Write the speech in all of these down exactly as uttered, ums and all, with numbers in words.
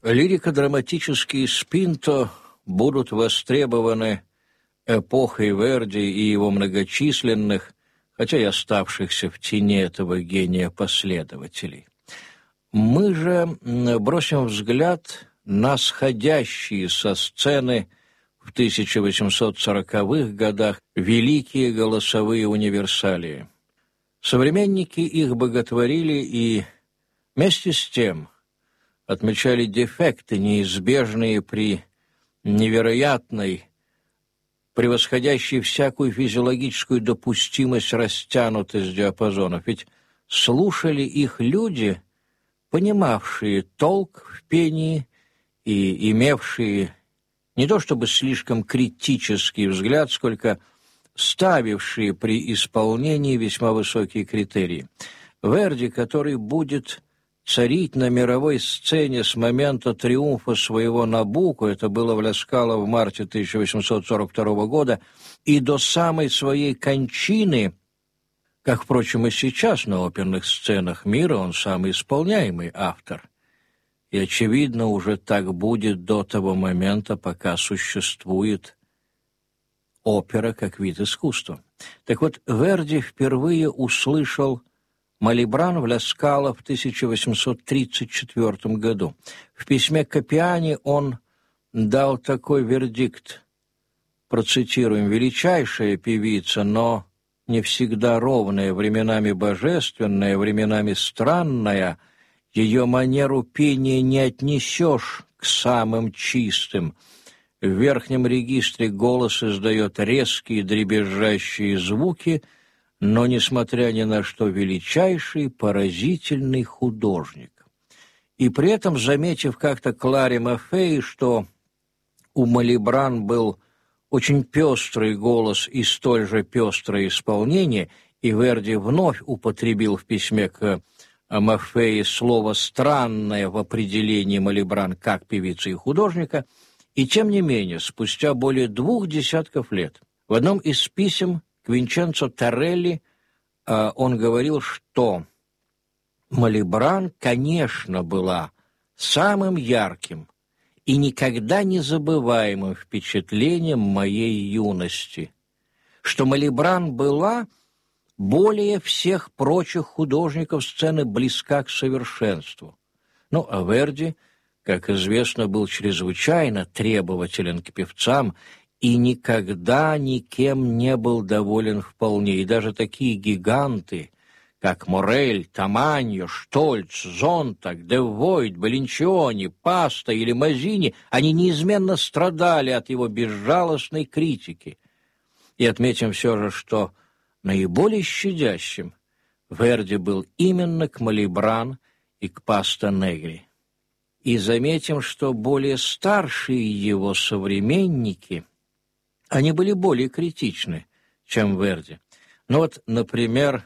Лирико-драматические спинто будут востребованы эпохой Верди и его многочисленных, хотя и оставшихся в тени этого гения последователей. Мы же бросим взгляд на сходящие со сцены в тысяча восемьсот сороковых годах великие голосовые универсалии. Современники их боготворили и вместе с тем отмечали дефекты, неизбежные при невероятной, превосходящей всякую физиологическую допустимость растянутость диапазонов. Ведь слушали их люди, понимавшие толк в пении и имевшие не то чтобы слишком критический взгляд, сколько ставившие при исполнении весьма высокие критерии. Верди, который будет царить на мировой сцене с момента триумфа своего Набуко, это было в Ля Скала в марте тысяча восемьсот сорок второго года, и до самой своей кончины, как, впрочем, и сейчас на оперных сценах мира, он самый исполняемый автор. И, очевидно, уже так будет до того момента, пока существует опера как вид искусства. Так вот, Верди впервые услышал Малибран в Ля Скала в тысяча восемьсот тридцать четвёртом году. В письме к Аппиани он дал такой вердикт, процитируем: «Величайшая певица, но не всегда ровная, временами божественная, временами странная, ее манеру пения не отнесешь к самым чистым. В верхнем регистре голос издает резкие дребезжащие звуки, но, несмотря ни на что, величайший, поразительный художник». И при этом, заметив как-то Кларе Маффей, что у Малибран был очень пестрый голос и столь же пестрое исполнение, и Верди вновь употребил в письме к Маффей слово «странное» в определении Малибран как певицы и художника, и тем не менее, спустя более двух десятков лет, в одном из писем к Винченцо Торелли э, он говорил, что Малибран, конечно, была самым ярким и никогда не забываемым впечатлением моей юности, что Малибран была более всех прочих художников сцены близка к совершенству. Ну, а Верди, как известно, был чрезвычайно требователен к певцам и никогда никем не был доволен вполне. И даже такие гиганты, как Морель, Таманьо, Штольц, Зонтаг, де Войт, Баленчиони, Паста или Мазини, они неизменно страдали от его безжалостной критики. И отметим все же, что наиболее щадящим Верди был именно к Малибран и к Паста Негри. И заметим, что более старшие его современники, они были более критичны, чем Верди. Ну вот, например,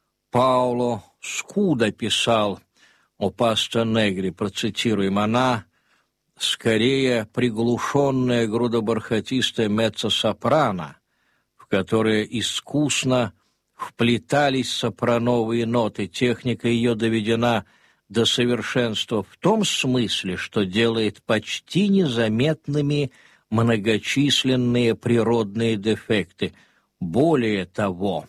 Пауло Скуда писал о Паста Негри, процитируем: «Она скорее приглушенная грудобархатистая меццо-сопрано, в которое искусно вплетались сопрановые ноты. Техника ее доведена до совершенства в том смысле, что делает почти незаметными многочисленные природные дефекты. Более того,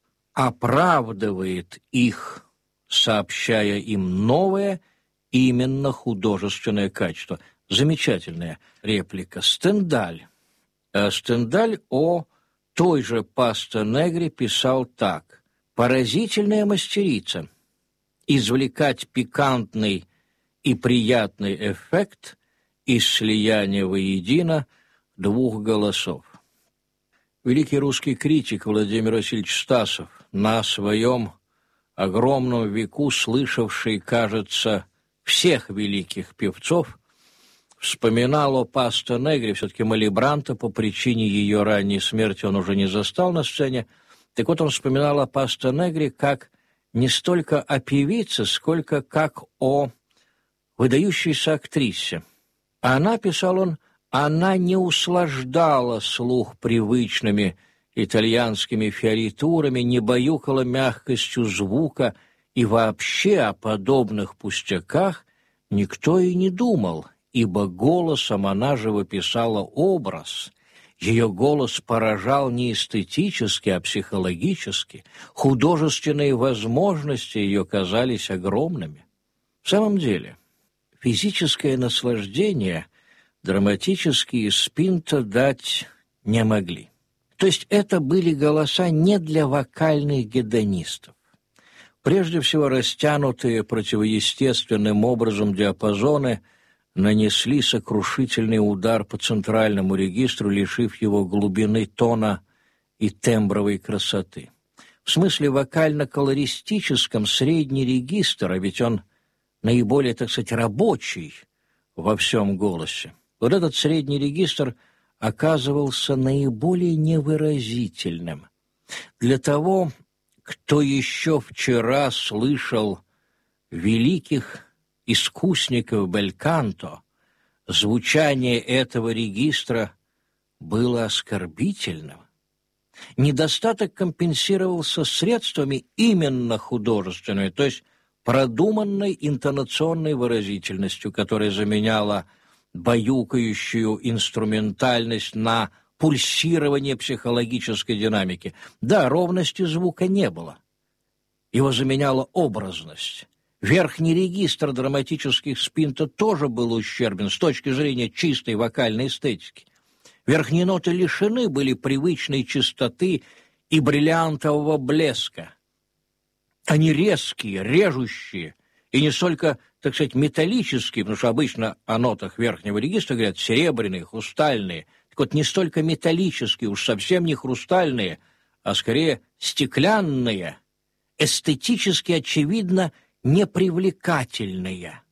оправдывает их, сообщая им новое, именно художественное качество». Замечательная реплика. Стендаль. Стендаль о той же Паста Негри писал так: «Поразительная мастерица. Извлекать пикантный и приятный эффект из слияния воедино двух голосов». Великий русский критик Владимир Васильевич Стасов, на своем огромном веку слышавший, кажется, всех великих певцов, вспоминал о Паста Негри, все-таки Малибранта по причине ее ранней смерти он уже не застал на сцене. Так вот, он вспоминал о Паста Негри как не столько о певице, сколько как о выдающейся актрисе. А она, писал он, она не услаждала слух привычными итальянскими фиоритурами, не баюкала мягкостью звука, и вообще о подобных пустяках никто и не думал, ибо голосом она живописала образ. Ее голос поражал не эстетически, а психологически. Художественные возможности ее казались огромными. В самом деле, физическое наслаждение драматические Спинто дать не могли. То есть это были голоса не для вокальных гедонистов. Прежде всего, растянутые противоестественным образом диапазоны нанесли сокрушительный удар по центральному регистру, лишив его глубины тона и тембровой красоты. В смысле вокально-колористическом средний регистр, а ведь он наиболее, так сказать, рабочий во всем голосе, вот этот средний регистр оказывался наиболее невыразительным. Для того, кто еще вчера слышал великих искусников бельканто, звучание этого регистра было оскорбительным. Недостаток компенсировался средствами именно художественными, то есть продуманной интонационной выразительностью, которая заменяла баюкающую инструментальность на пульсирование психологической динамики. Да, ровности звука не было. Его заменяла образность. Верхний регистр драматических Спинто тоже был ущербен с точки зрения чистой вокальной эстетики. Верхние ноты лишены были привычной чистоты и бриллиантового блеска. Они резкие, режущие, и не столько, так сказать, металлические, потому что обычно о нотах верхнего регистра говорят серебряные, хрустальные. Так вот, не столько металлические, уж совсем не хрустальные, а скорее стеклянные, эстетически, очевидно, непривлекательные,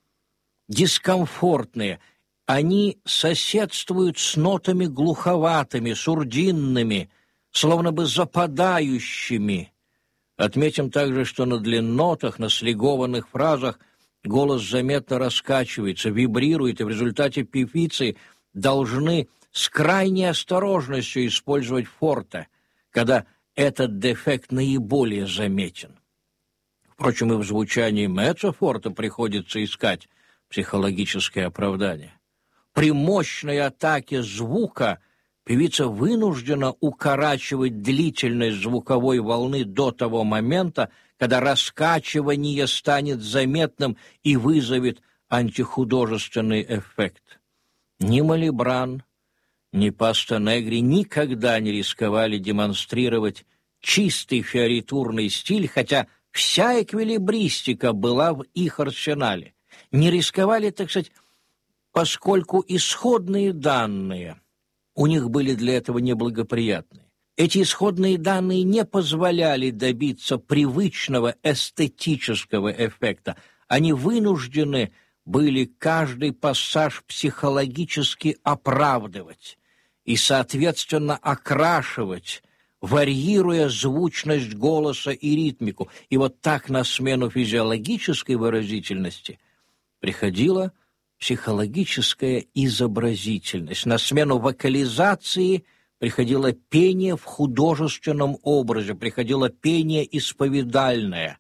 дискомфортные. Они соседствуют с нотами глуховатыми, сурдинными, словно бы западающими. Отметим также, что на длиннотах, на слигованных фразах голос заметно раскачивается, вибрирует, и в результате певицы должны с крайней осторожностью использовать форте, когда этот дефект наиболее заметен. Впрочем, и в звучании меццо-форте приходится искать психологическое оправдание. При мощной атаке звука певица вынуждена укорачивать длительность звуковой волны до того момента, когда раскачивание станет заметным и вызовет антихудожественный эффект. Ни Малибран, ни Пастанегри никогда не рисковали демонстрировать чистый фиоритурный стиль, хотя вся эквилибристика была в их арсенале. Не рисковали, так сказать, поскольку исходные данные у них были для этого неблагоприятны. Эти исходные данные не позволяли добиться привычного эстетического эффекта. Они вынуждены были каждый пассаж психологически оправдывать и, соответственно, окрашивать, варьируя звучность голоса и ритмику. И вот так на смену физиологической выразительности приходила психологическая изобразительность. На смену вокализации приходило пение в художественном образе, приходило пение исповедальное.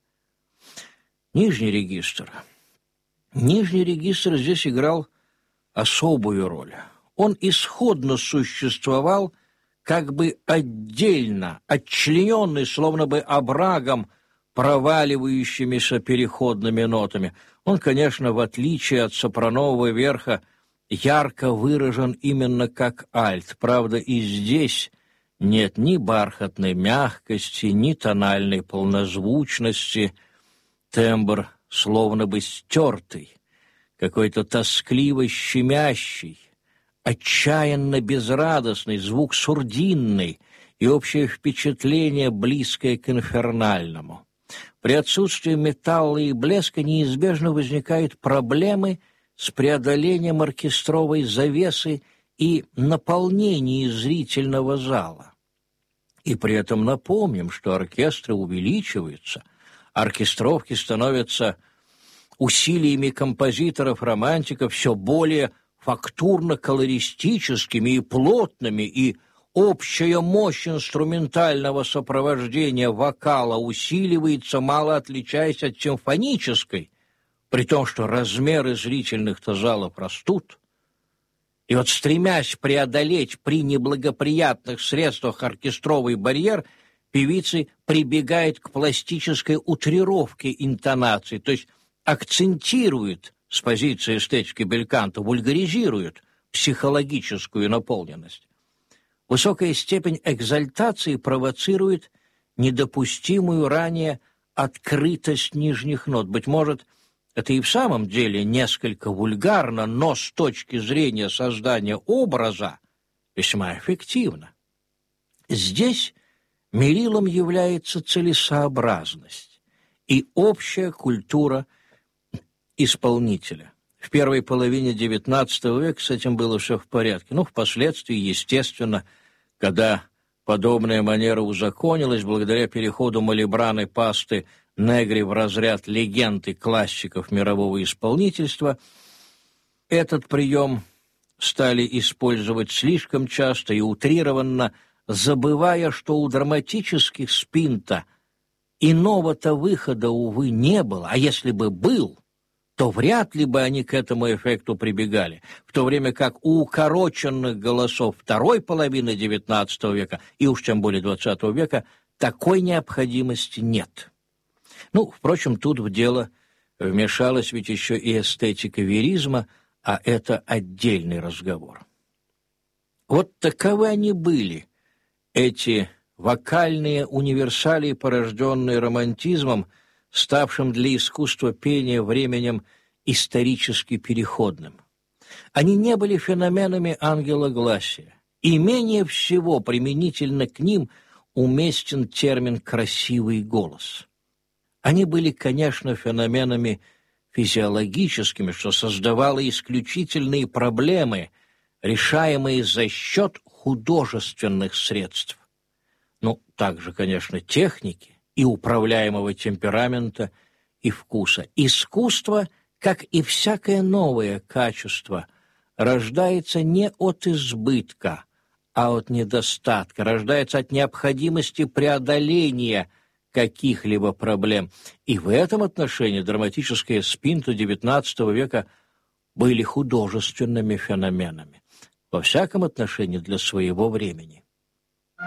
Нижний регистр. Нижний регистр здесь играл особую роль. Он исходно существовал как бы отдельно, отчлененный, словно бы оврагом, проваливающимися переходными нотами. Он, конечно, в отличие от сопранового верха, ярко выражен именно как альт. Правда, и здесь нет ни бархатной мягкости, ни тональной полнозвучности. Тембр словно бы стертый, какой-то тоскливо щемящий, отчаянно безрадостный, звук сурдинный и общее впечатление, близкое к инфернальному. При отсутствии металла и блеска неизбежно возникают проблемы с преодолением оркестровой завесы и наполнением зрительного зала. И при этом напомним, что оркестры увеличиваются, оркестровки становятся усилиями композиторов-романтиков все более фактурно-колористическими и плотными, и общая мощь инструментального сопровождения вокала усиливается, мало отличаясь от симфонической, при том, что размеры зрительных-то залов растут. И вот, стремясь преодолеть при неблагоприятных средствах оркестровый барьер, певицы прибегают к пластической утрировке интонаций, то есть акцентируют с позиции эстетики бельканто, вульгаризируют психологическую наполненность. Высокая степень экзальтации провоцирует недопустимую ранее открытость нижних нот. Быть может, это и в самом деле несколько вульгарно, но с точки зрения создания образа весьма эффективно. Здесь мерилом является целесообразность и общая культура исполнителя. В первой половине девятнадцатого века с этим было все в порядке. Ну, впоследствии, естественно, когда подобная манера узаконилась благодаря переходу Малибраны Пасты Негри в разряд легенд и классиков мирового исполнительства, этот прием стали использовать слишком часто и утрированно, забывая, что у драматических спинто иного-то выхода, увы, не было, а если бы был, то вряд ли бы они к этому эффекту прибегали, в то время как у укороченных голосов второй половины девятнадцатого века и уж тем более двадцатого века такой необходимости нет. Ну, впрочем, тут в дело вмешалась ведь еще и эстетика веризма, а это отдельный разговор. Вот таковы они были, эти вокальные универсалии, порожденные романтизмом, ставшим для искусства пения временем исторически переходным. Они не были феноменами ангелогласия, и менее всего применительно к ним уместен термин «красивый голос». Они были, конечно, феноменами физиологическими, что создавало исключительные проблемы, решаемые за счет художественных средств. Ну, также, конечно, техники и управляемого темперамента и вкуса. Искусство, как и всякое новое качество, рождается не от избытка, а от недостатка, рождается от необходимости преодоления каких-либо проблем. И в этом отношении драматические спинто девятнадцатого века были художественными феноменами, во всяком отношении для своего времени.